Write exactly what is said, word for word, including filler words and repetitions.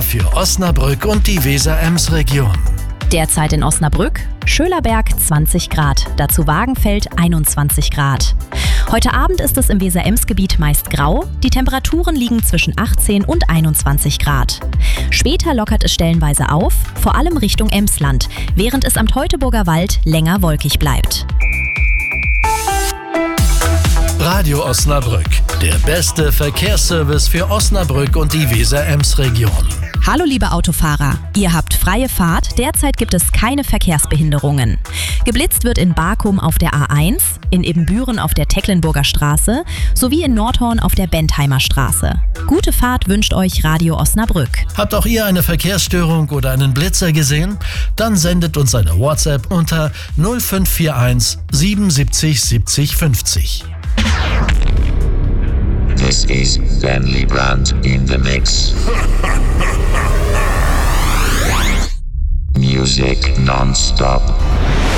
für Osnabrück und die Weser-Ems-Region. Derzeit in Osnabrück, Schölerberg zwanzig Grad, dazu Wagenfeld einundzwanzig Grad. Heute Abend ist es im Weser-Ems-Gebiet meist grau, die Temperaturen liegen zwischen achtzehn und einundzwanzig Grad. Später lockert es stellenweise auf, vor allem Richtung Emsland, während es am Teutoburger Wald länger wolkig bleibt. Radio Osnabrück, der beste Verkehrsservice für Osnabrück und die Weser-Ems-Region. Hallo liebe Autofahrer, ihr habt freie Fahrt, derzeit gibt es keine Verkehrsbehinderungen. Geblitzt wird in Barkum auf der A eins, in Ibbenbüren auf der Tecklenburger Straße sowie in Nordhorn auf der Bentheimer Straße. Gute Fahrt wünscht euch Radio Osnabrück. Habt auch ihr eine Verkehrsstörung oder einen Blitzer gesehen? Dann sendet uns eine WhatsApp unter null fünf vier eins siebenundsiebzig siebzig fünfzig. This is Stanley Brandt in the mix. Music non-stop.